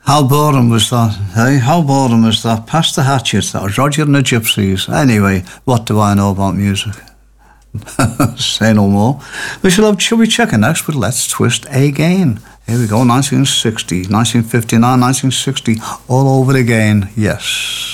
How boring was that? Hey, how boring was that? Past the Hatchets, that was Roger and the Gypsies. Anyway, what do I know about music? Say no more. Shall we check it next with Let's Twist Again? Here we go, 1960, 1959, 1960, all over again, yes.